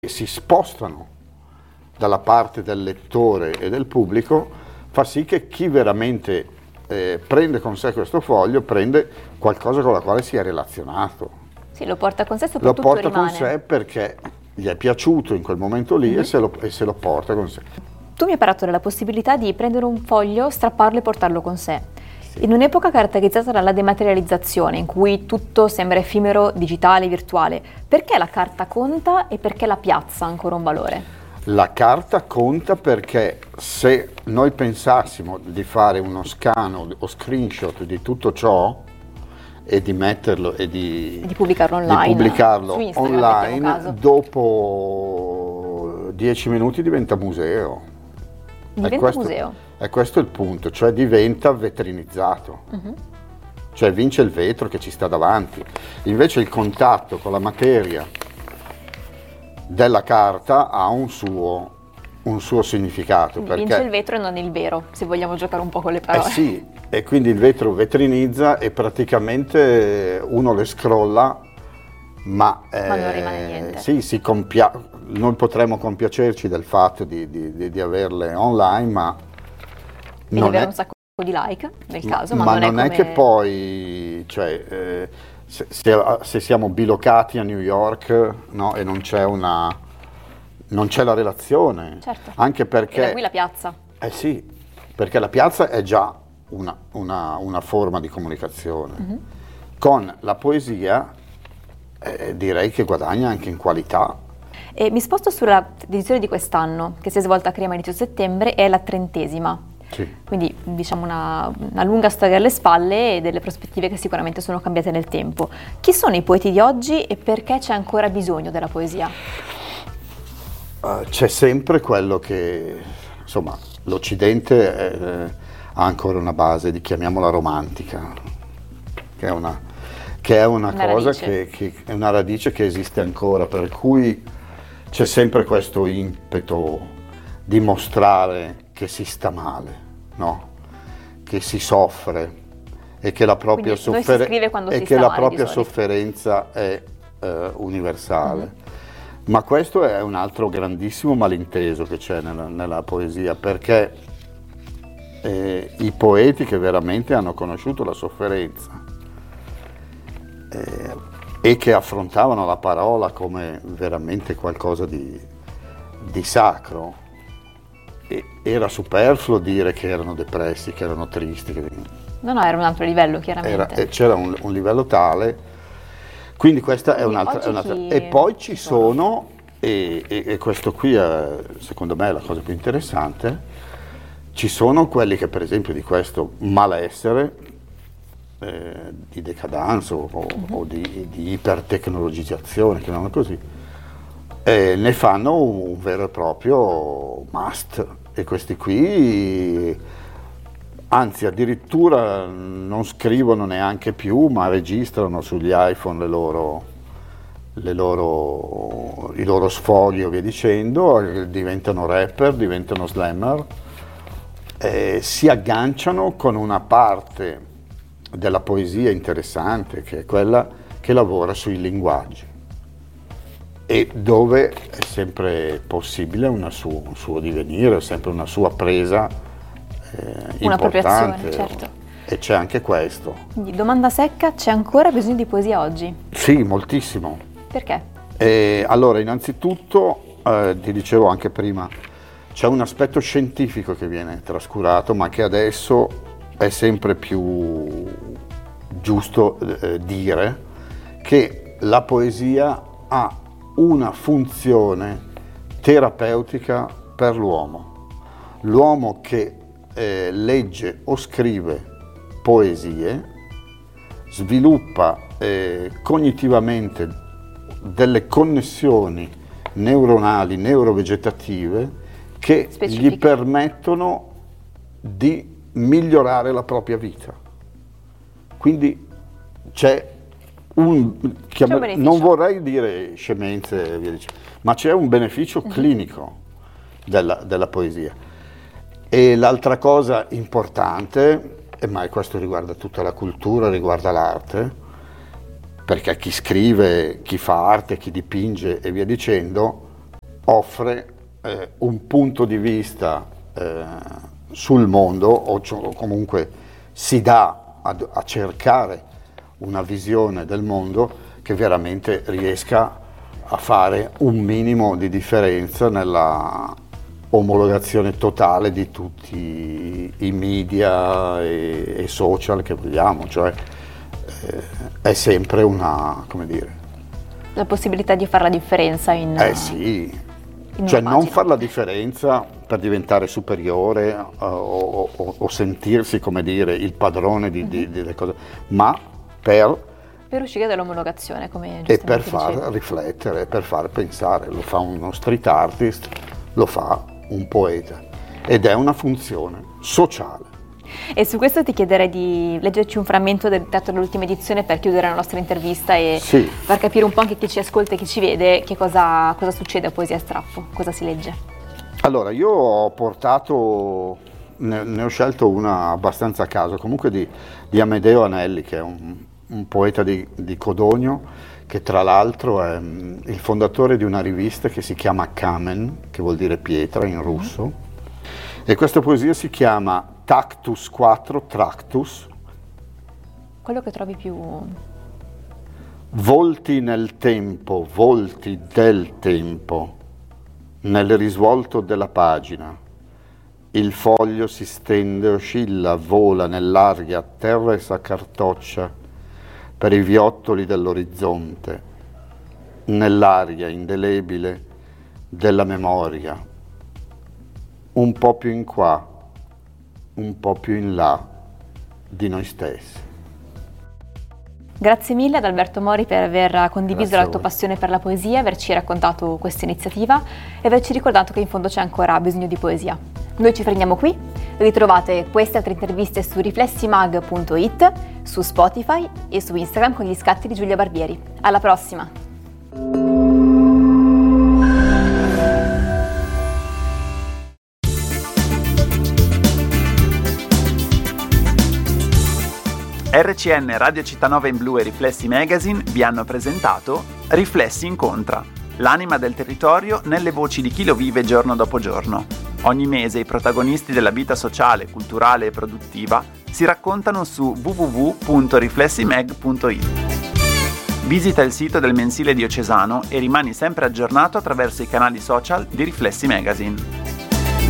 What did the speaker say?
si spostano dalla parte del lettore e del pubblico, fa sì che chi veramente prende con sé questo foglio prende qualcosa con la quale si è relazionato. Sì, lo porta con sé, Lo soprattutto porta rimane. con sé perché gli è piaciuto in quel momento lì e se lo porta con sé. Tu mi hai parlato della possibilità di prendere un foglio, strapparlo e portarlo con sé. In un'epoca caratterizzata dalla dematerializzazione, in cui tutto sembra effimero, digitale, virtuale, perché la carta conta e perché la piazza ha ancora un valore? La carta conta perché se noi pensassimo di fare uno scan o screenshot di tutto ciò e di metterlo e di pubblicarlo online, di pubblicarlo su Instagram, mettiamo caso. dopo 10 minuti diventa museo. Diventa museo. E questo è il punto, cioè diventa vetrinizzato. Cioè vince il vetro che ci sta davanti. Invece il contatto con la materia della carta ha un suo significato. Quindi vince il vetro e non il vero, se vogliamo giocare un po' con le parole. Sì, e quindi il vetro vetrinizza e praticamente uno le scrolla, ma non rimane niente. Sì, noi potremmo compiacerci del fatto di averle online, ma E di avere un sacco di like, nel caso, ma non è come... che poi, cioè, se siamo bilocati a New York, no, e non c'è la relazione. Certo. Anche perché... E da qui la piazza. Sì, perché la piazza è già una forma di comunicazione. Con la poesia direi che guadagna anche in qualità. E mi sposto sulla edizione di quest'anno, che si è svolta a Crema inizio settembre, è la 30ª. Sì. Quindi diciamo una lunga storia alle spalle e delle prospettive che sicuramente sono cambiate nel tempo. Chi sono i poeti di oggi e perché c'è ancora bisogno della poesia? C'è sempre quello che, insomma, l'Occidente ha ancora una base, chiamiamola romantica, che è una cosa radice. che è una radice che esiste ancora, per cui c'è sempre questo impeto di mostrare che si sta male, no? Che si soffre e che la propria, Quindi noi si scrive quando si sta male, di solito. sofferenza è universale. Ma questo è un altro grandissimo malinteso che c'è nella poesia, perché i poeti che veramente hanno conosciuto la sofferenza e che affrontavano la parola come veramente qualcosa di sacro, era superfluo dire che erano depressi, che erano tristi. No, era un altro livello, chiaramente. C'era un livello tale. Quindi questa è un'altra. E poi ci sono, e questo qui è, secondo me, è la cosa più interessante, ci sono quelli che per esempio di questo malessere, di decadence o di ipertecnologizzazione, chiamiamolo così, ne fanno un vero e proprio must. E questi qui, anzi addirittura non scrivono neanche più, ma registrano sugli iPhone i loro sfoghi o via dicendo, diventano rapper, diventano slammer, si agganciano con una parte della poesia interessante, che è quella che lavora sui linguaggi e dove è sempre possibile un suo divenire, sempre una sua presa importante, certo. E c'è anche questo. Quindi, domanda secca, c'è ancora bisogno di poesia oggi? Sì, moltissimo. Perché? Allora, innanzitutto, ti dicevo anche prima, c'è un aspetto scientifico che viene trascurato, ma che adesso è sempre più giusto dire, che la poesia ha una funzione terapeutica per l'uomo. L'uomo che legge o scrive poesie sviluppa cognitivamente delle connessioni neuronali, neurovegetative che gli permettono di migliorare la propria vita. Quindi c'è non vorrei dire scemenze, ma c'è un beneficio clinico della poesia. E l'altra cosa importante, ma questo riguarda tutta la cultura, riguarda l'arte, perché chi scrive, chi fa arte, chi dipinge e via dicendo, offre un punto di vista sul mondo, o comunque si dà a cercare una visione del mondo che veramente riesca a fare un minimo di differenza nella omologazione totale di tutti i media e social che vogliamo, cioè è sempre una, come dire, la possibilità di fare la differenza in sì, in cioè una non pagina. fare la differenza per diventare superiore o sentirsi, come dire, il padrone delle cose, ma per uscire dall'omologazione, come e per giustamente far dicevi. riflettere, per far pensare. Lo fa uno street artist, lo fa un poeta, ed è una funzione sociale. E su questo ti chiederei di leggerci un frammento del teatro dell'ultima edizione per chiudere la nostra intervista e Sì. far capire un po' anche chi ci ascolta e chi ci vede che cosa succede a Poesia a Strappo, cosa si legge. Allora, io ho portato, ne ho scelto una abbastanza a caso, comunque di Amedeo Anelli, che è un poeta di Codogno, che tra l'altro è il fondatore di una rivista che si chiama Kamen, che vuol dire pietra in russo, e questa poesia si chiama Tactus 4 Tractus. Quello che trovi più... Volti nel tempo, volti del tempo, nel risvolto della pagina. Il foglio si stende, oscilla, vola nell'aria, atterra e s'accartoccia per i viottoli dell'orizzonte, nell'aria indelebile della memoria, un po' più in qua, un po' più in là di noi stessi. Grazie mille ad Alberto Mori per aver condiviso Grazie la a tua voi. passione per la poesia, averci raccontato questa iniziativa e averci ricordato che in fondo c'è ancora bisogno di poesia. Noi ci fermiamo qui, ritrovate queste altre interviste su riflessimag.it, su Spotify e su Instagram con gli scatti di Giulia Barbieri. Alla prossima! RCN, Radio Città Nova in Blu e Riflessi Magazine vi hanno presentato Riflessi Incontra, l'anima del territorio nelle voci di chi lo vive giorno dopo giorno. Ogni mese i protagonisti della vita sociale, culturale e produttiva si raccontano su www.riflessimag.it. Visita il sito del mensile diocesano e rimani sempre aggiornato attraverso i canali social di Riflessi Magazine.